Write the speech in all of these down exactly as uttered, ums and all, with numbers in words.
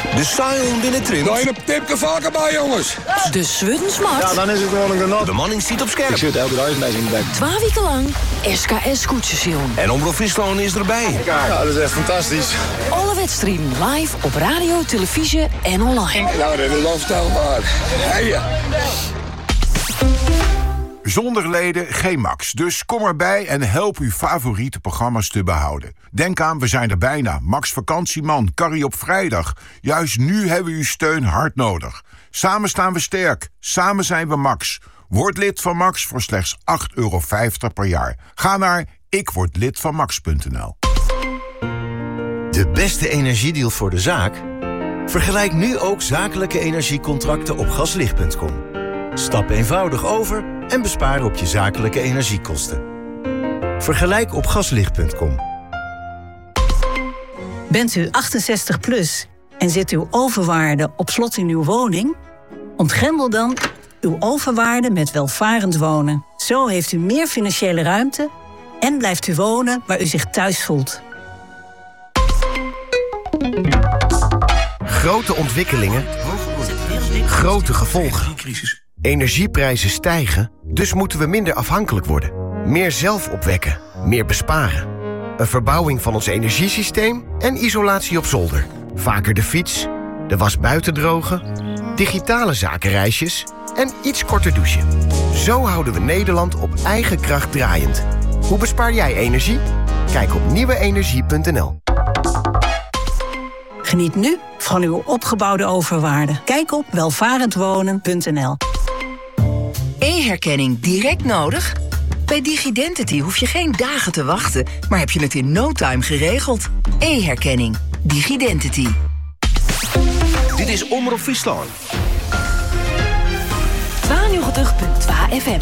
De Sion binnen Trint. Daar je een tipje vaker bij, jongens. De Swuddensmart. Ja, dan is het gewoon een genot. De manning ziet op scherp. Ik zit elke dag met in de bek. Twee weken lang S K S-koetsension. En Omroep Friesland is erbij. Ja, dat is echt fantastisch. Alle wedstrijden live op radio, televisie en online. Nou, dat is onvoorstelbaar. Hey, Zonder leden geen Max. Dus kom erbij en help uw favoriete programma's te behouden. Denk aan, we zijn er bijna. Max Vakantieman, Carrie op vrijdag. Juist nu hebben we uw steun hard nodig. Samen staan we sterk. Samen zijn we Max. Word lid van Max voor slechts acht euro vijftig per jaar. Ga naar ikwordlidvanmax punt n l. De beste energiedeal voor de zaak? Vergelijk nu ook zakelijke energiecontracten op gaslicht punt com. Stap eenvoudig over en bespaar op je zakelijke energiekosten. Vergelijk op gaslicht punt com. Bent u achtenzestig plus en zit uw overwaarde op slot in uw woning? Ontgrendel dan uw overwaarde met welvarend wonen. Zo heeft u meer financiële ruimte en blijft u wonen waar u zich thuis voelt. Grote ontwikkelingen, grote gevolgen. Energieprijzen stijgen, dus moeten we minder afhankelijk worden. Meer zelf opwekken, meer besparen. Een verbouwing van ons energiesysteem en isolatie op zolder. Vaker de fiets, de was buiten drogen, digitale zakenreisjes en iets korter douchen. Zo houden we Nederland op eigen kracht draaiend. Hoe bespaar jij energie? Kijk op nieuwe energie punt n l. Geniet nu van uw opgebouwde overwaarde. Kijk op welvarendwonen punt n l. E-herkenning direct nodig? Bij Digidentity hoef je geen dagen te wachten, maar heb je het in no time geregeld. E-herkenning. Digidentity. Dit is Omroep Friesland. tweeënnegentig punt twee F M.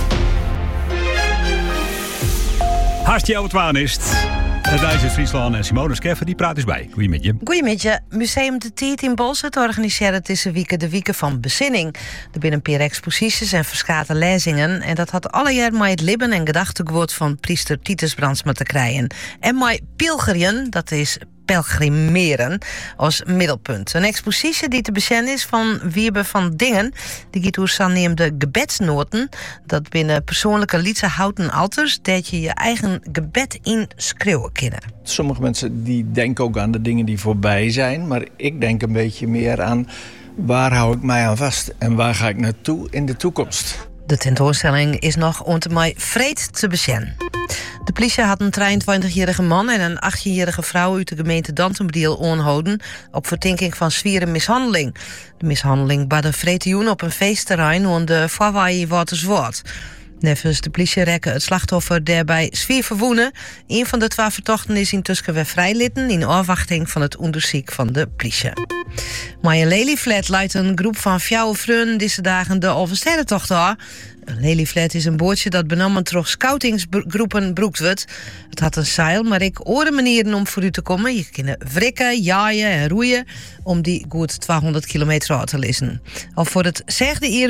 Hartje op het is het. Het lijst is Friesland en Simone Skeffer, die praat eens bij. Goedemiddag. Goedemiddag. Museum De Tiet in Bossen organiseert deze week de Wieken van Bezinning. Er binnen een paar exposities en verschillende lezingen. En dat had alle jaar met het libben en gedachtegoed van priester Titus Brandsma te krijgen. En met pilgerien, dat is pelgrimeren, als middelpunt. Een expositie die te bezien is van Wiebe van Dingen. Die gaat door de gebedsnoten. Dat binnen persoonlijke liedse houten alters dat je je eigen gebed in schreeuwen kunnen. Sommige mensen die denken ook aan de dingen die voorbij zijn, maar ik denk een beetje meer aan waar hou ik mij aan vast en waar ga ik naartoe in de toekomst. De tentoonstelling is nog onder mij vreed te bezien. De politie had een drieëntwintigjarige man en een achttienjarige vrouw uit de gemeente Dantenbriel aangehouden op verdenking van zware mishandeling. De mishandeling badde vreed op een feestterrein aan de Vawaai Waterswoord. Nevens de politie rekken het slachtoffer daarbij zwier verwoenen. Een van de twee vertochten is intussen weer vrijlitten in afwachting van het onderzoek van de politie. Maar in Lelyflat leidt een groep van vier vrienden deze dagen de Alversterrentocht aan. Een Lelyflat is een bootje dat benomen door scoutingsgroepen broekt wordt. Het had een zeil, maar ik oren manieren om voor u te komen. Je kunt wrikken, jaaien en roeien om die goed tweehonderd kilometer uit te lezen. Al voor het zegde